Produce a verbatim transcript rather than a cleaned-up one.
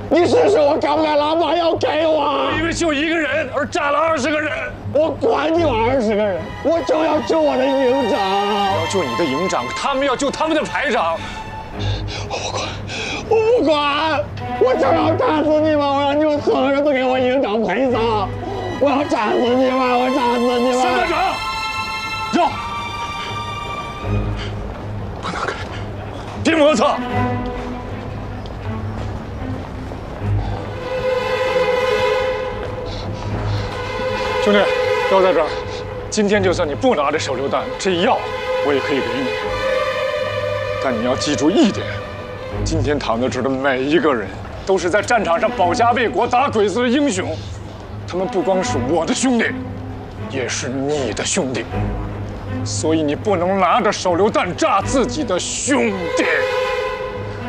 你试试，我敢不敢拿麻药给我？ 因为就一个人而炸了二十个人， 我管你们二十个人，我就要救我的营长。 要救你的营长，他们要救他们的排长。 我不管，我不管，我就要炸死你们！我让你们所有人都给我营长赔偿！我要炸死你们！我炸死你们！ 三班长，让， 不能给， 别磨蹭。兄弟，药在这儿。今天就算你不拿着手榴弹，这药我也可以给你。但你要记住一点，今天躺在这儿的每一个人，都是在战场上保家卫国、打鬼子的英雄。他们不光是我的兄弟，也是你的兄弟。所以你不能拿着手榴弹炸自己的兄弟。